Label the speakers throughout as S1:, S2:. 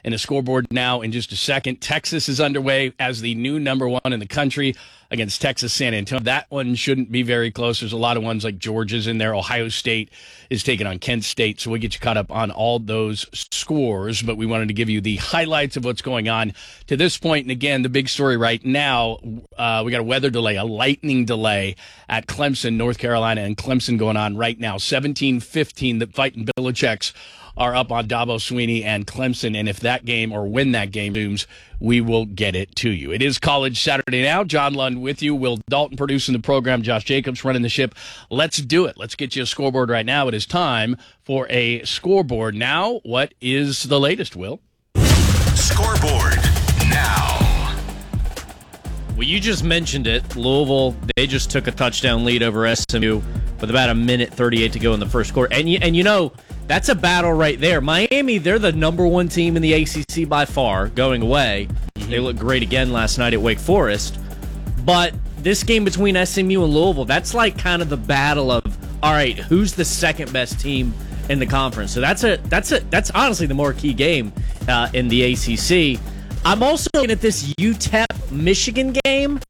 S1: and a scoreboard now in just a second. Texas is underway as the new number 1 in the country against Texas San Antonio. That one shouldn't be very close. There's a lot of ones like Georgia's in there. Ohio State is taking on Kent State, so we'll get you caught up on all those scores, but we wanted to give you the highlights of what's going on to this point. And again, the big story right now, we got a weather delay, a lightning delay at Clemson, North Carolina, and Clemson going on right now. 17-15, the Fighting Belichick's are up on Dabo Swinney and Clemson, and if that game or when that game zooms, we will get it to you. It is College Saturday now. John Lund with you. Will Dalton producing the program. Josh Jacobs running the ship. Let's do it. Let's get you a scoreboard right now. It is time for a scoreboard now. What is the latest, Will?
S2: Scoreboard now.
S3: Well, you just mentioned it. Louisville, they just took a touchdown lead over SMU with about a minute 38 to go in the first quarter. And you know, that's a battle right there. Miami, they're the number 1 team in the ACC by far, going away. They looked great again last night at Wake Forest. But this game between SMU and Louisville, that's like kind of the battle of, all right, who's the second best team in the conference? So that's honestly the more key game in the ACC. I'm also looking at this UTEP-Michigan game.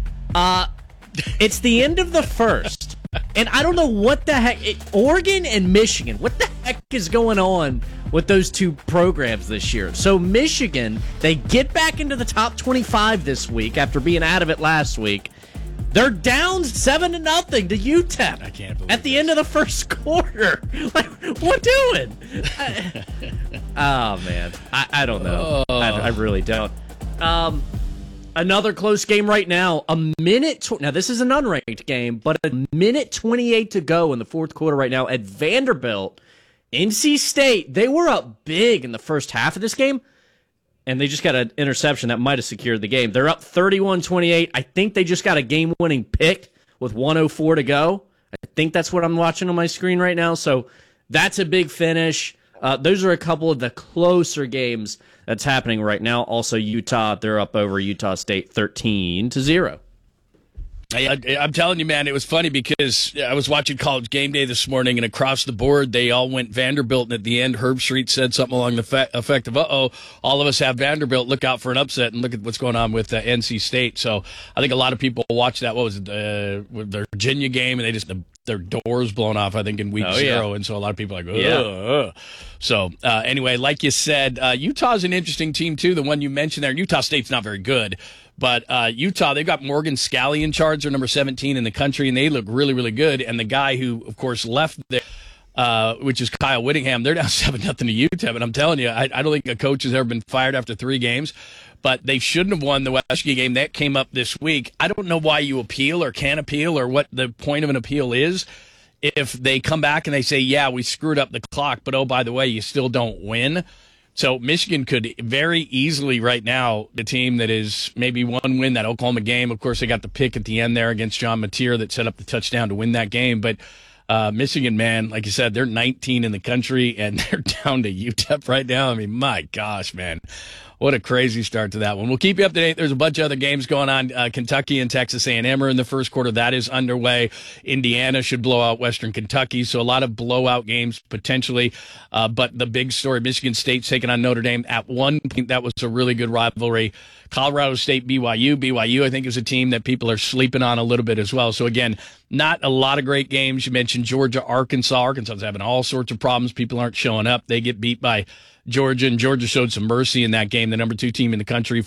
S3: It's the end of the first. And I don't know what the heck, Oregon and Michigan, what the heck is going on with those two programs this year? So Michigan, they get back into the top 25 this week after being out of it last week. They're down 7-0 to UTEP.
S1: I can't believe
S3: at the end of the first quarter. Like, what doing? Oh, man. I don't know. I really don't. Another close game right now. Now, this is an unranked game, but a minute 28 to go in the fourth quarter right now at Vanderbilt. NC State, they were up big in the first half of this game, and they just got an interception that might have secured the game. They're up 31-28. I think they just got a game-winning pick with 1:04 to go. I think that's what I'm watching on my screen right now. So that's a big finish. Those are a couple of the closer games that's happening right now. Also, Utah, they're up over Utah State 13-0.
S1: I'm telling you, man, it was funny because I was watching College Game Day this morning, and across the board, they all went Vanderbilt. And at the end, Herb Street said something along the effect of, all of us have Vanderbilt. Look out for an upset, and look at what's going on with NC State. So I think a lot of people watched that. What was it, with the Virginia game, and they just their doors blown off, I think, in week 0. And so a lot of people are like, ugh. So anyway, like you said, Utah's an interesting team, too, the one you mentioned there. Utah State's not very good. But Utah, they've got Morgan Scalley in charge. They're number 17 in the country, and they look really, really good. And the guy who, of course, left there, which is Kyle Whittingham, they're down 7-0 to UTEP. And I'm telling you, I don't think a coach has ever been fired after 3 games. But they shouldn't have won the Washington game. That came up this week. I don't know why you appeal or can appeal or what the point of an appeal is. If they come back and they say, yeah, we screwed up the clock, but, oh, by the way, you still don't win. So Michigan could very easily right now, the team that is maybe one win that Oklahoma game. Of course, they got the pick at the end there against John Mateer that set up the touchdown to win that game. But Michigan, man, like you said, they're 19 in the country, and they're down to UTEP right now. I mean, my gosh, man. What a crazy start to that one. We'll keep you up to date. There's a bunch of other games going on. Kentucky and Texas A&M are in the first quarter. That is underway. Indiana should blow out Western Kentucky. So a lot of blowout games potentially. But the big story, Michigan State's taking on Notre Dame. At one point, that was a really good rivalry. Colorado State, BYU. BYU, I think, is a team that people are sleeping on a little bit as well. So, again, not a lot of great games. You mentioned Georgia, Arkansas. Arkansas's having all sorts of problems. People aren't showing up. They get beat by Georgia, and Georgia showed some mercy in that game. The number 2 team in the country,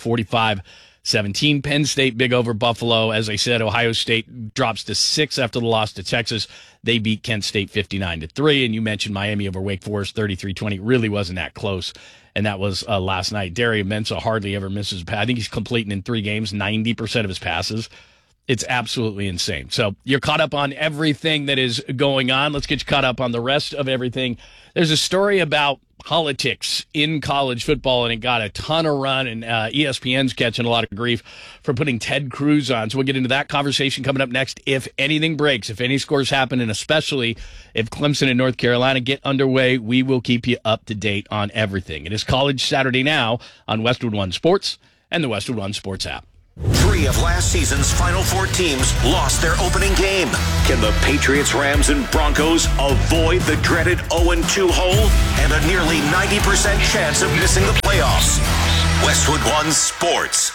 S1: 45-17. Penn State, big over Buffalo. As I said, Ohio State drops to 6 after the loss to Texas. They beat Kent State 59-3. And you mentioned Miami over Wake Forest, 33-20. Really wasn't that close. And that was last night. Darius Mensah hardly ever misses a pass. I think he's completing in 3 games 90% of his passes. It's absolutely insane. So you're caught up on everything that is going on. Let's get you caught up on the rest of everything. There's a story about politics in college football, and it got a ton of run, and ESPN's catching a lot of grief for putting Ted Cruz on. So we'll get into that conversation coming up next. If anything breaks, if any scores happen, and especially if Clemson and North Carolina get underway, we will keep you up to date on everything. It is College Saturday now on Westwood One Sports and the Westwood One Sports app.
S2: 3 of last season's Final Four teams lost their opening game. Can the Patriots, Rams, and Broncos avoid the dreaded 0-2 hole and a nearly 90% chance of missing the playoffs? Westwood One Sports.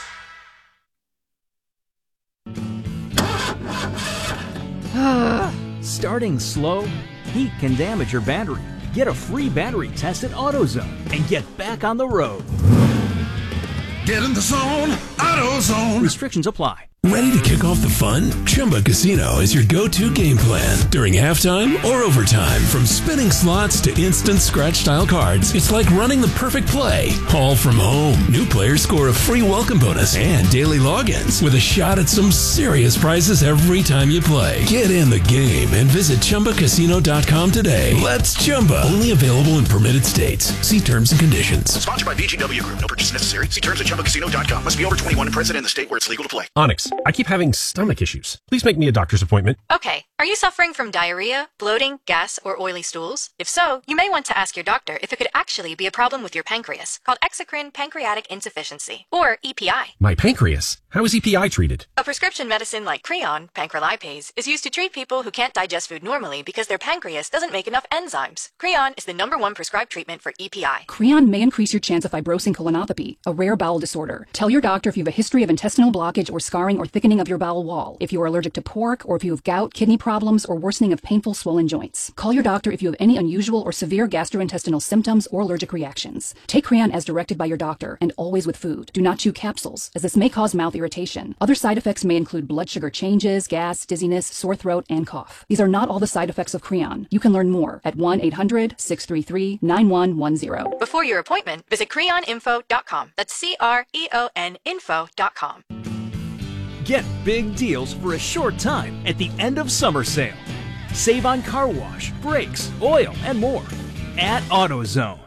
S4: Starting slow, heat can damage your battery. Get a free battery test at AutoZone and get back on the road.
S5: Get in the zone, AutoZone.
S4: Restrictions apply.
S6: Ready to kick off the fun? Chumba Casino is your go-to game plan during halftime or overtime. From spinning slots to instant scratch-style cards, it's like running the perfect play, all from home. New players score a free welcome bonus and daily logins with a shot at some serious prizes every time you play. Get in the game and visit ChumbaCasino.com today. Let's Chumba. Only available in permitted states. See terms and conditions.
S2: Sponsored by VGW Group. No purchase necessary. See terms at ChumbaCasino.com. Must be over 21 and present in the state where it's legal to play.
S7: Onyx, I keep having stomach issues. Please make me a doctor's appointment.
S8: Okay. Are you suffering from diarrhea, bloating, gas, or oily stools? If so, you may want to ask your doctor if it could actually be a problem with your pancreas, called exocrine pancreatic insufficiency, or EPI.
S7: My pancreas? How is EPI treated?
S8: A prescription medicine like Creon, pancrelipase, is used to treat people who can't digest food normally because their pancreas doesn't make enough enzymes. Creon is the #1 prescribed treatment for EPI.
S9: Creon may increase your chance of fibrosing colonopathy, a rare bowel disorder. Tell your doctor if you have a history of intestinal blockage or scarring or thickening of your bowel wall, if you are allergic to pork, or if you have gout, kidney problems, or worsening of painful swollen joints. Call your doctor if you have any unusual or severe gastrointestinal symptoms or allergic reactions. Take Creon as directed by your doctor and always with food. Do not chew capsules, as this may cause mouth irritation. Other side effects may include blood sugar changes, gas, dizziness, sore throat, and cough. These are not all the side effects of Creon. You can learn more at 1-800-633-9110.
S8: Before your appointment, visit creoninfo.com. That's CREON info.com.
S4: Get big deals for a short time at the end of summer sale. Save on car wash, brakes, oil, and more at AutoZone.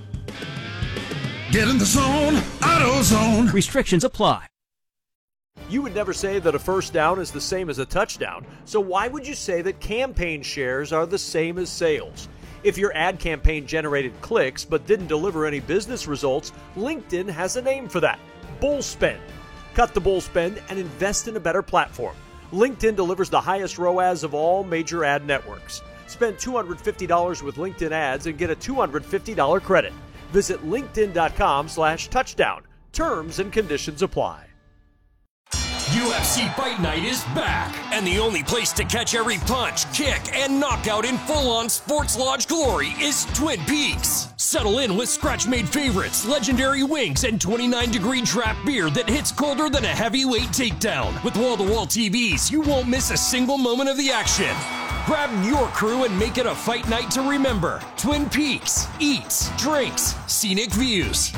S5: Get in the zone, AutoZone.
S4: Restrictions apply.
S10: You would never say that a first down is the same as a touchdown, so why would you say that campaign shares are the same as sales? If your ad campaign generated clicks but didn't deliver any business results, LinkedIn has a name for that: bull spend. Cut the bull spend and invest in a better platform. LinkedIn delivers the highest ROAS of all major ad networks. Spend $250 with LinkedIn ads and get a $250 credit. Visit linkedin.com/touchdown. Terms and conditions apply.
S11: UFC Fight Night is back, and the only place to catch every punch, kick, and knockout in full-on Sports Lodge glory is Twin Peaks. Settle in with scratch-made favorites, legendary wings, and 29-degree draft beer that hits colder than a heavyweight takedown. With wall-to-wall TVs, you won't miss a single moment of the action. Grab your crew and make it a fight night to remember. Twin Peaks. Eats, drinks, scenic views.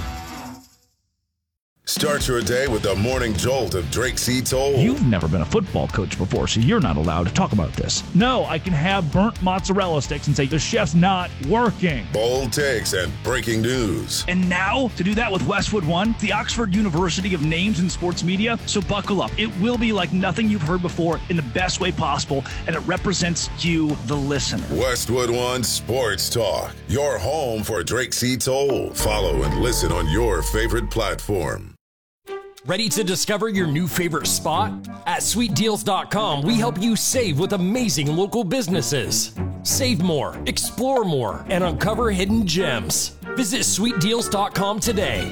S12: Start your day with the morning jolt of Drake C. Toll.
S13: You've never been a football coach before, so you're not allowed to talk about this. No, I can have burnt mozzarella sticks and say the chef's not working.
S12: Bold takes and breaking news.
S13: And now, to do that with Westwood One, the Oxford University of names in sports media, so buckle up. It will be like nothing you've heard before in the best way possible, and it represents you, the listener.
S12: Westwood One Sports Talk, your home for Drake C. Toll. Follow and listen on your favorite platform.
S11: Ready to discover your new favorite spot? At sweetdeals.com, we help you save with amazing local businesses. Save more, explore more, and uncover hidden gems. Visit sweetdeals.com today.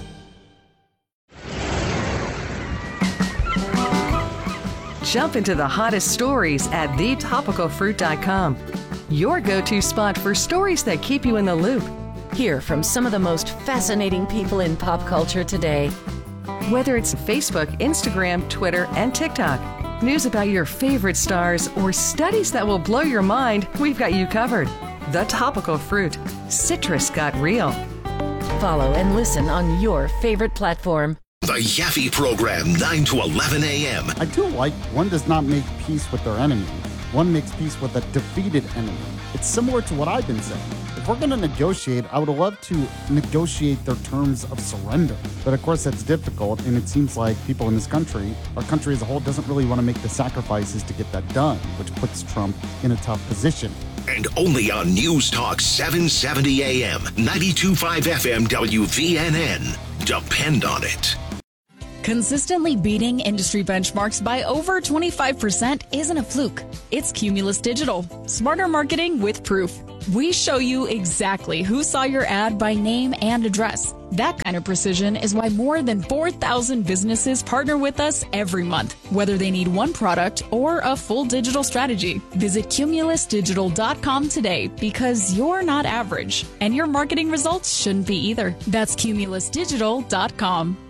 S14: Jump into the hottest stories at thetopicalfruit.com. Your go-to spot for stories that keep you in the loop.
S15: Hear from some of the most fascinating people in pop culture today.
S14: Whether it's Facebook, Instagram, Twitter, and TikTok, news about your favorite stars, or studies that will blow your mind, we've got you covered. The Topical Fruit. Citrus got real.
S15: Follow and listen on your favorite platform.
S2: The Yaffe Program, 9 to 11 a.m.
S16: I do like one does not make peace with their enemy. One makes peace with a defeated enemy. It's similar to what I've been saying. If we're going to negotiate, I would love to negotiate their terms of surrender. But of course, that's difficult, and it seems like people in this country, our country as a whole, doesn't really want to make the sacrifices to get that done, which puts Trump in a tough position.
S2: And only on News Talk 770 AM, 92.5 FM WVNN. Depend on it.
S17: Consistently beating industry benchmarks by over 25% isn't a fluke. It's Cumulus Digital. Smarter marketing with proof. We show you exactly who saw your ad by name and address. That kind of precision is why more than 4,000 businesses partner with us every month, whether they need one product or a full digital strategy. Visit cumulusdigital.com today because you're not average, and your marketing results shouldn't be either. That's cumulusdigital.com.